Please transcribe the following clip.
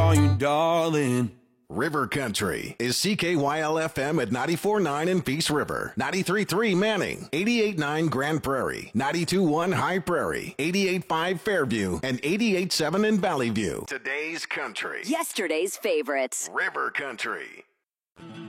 call you darling. River Country is CKYL-FM at 94.9 in Peace River, 93.3 Manning, 88.9 Grand Prairie, 92.1 High Prairie, 88.5 Fairview, and 88.7 in Valley View. Today's country. Yesterday's favorites. River Country.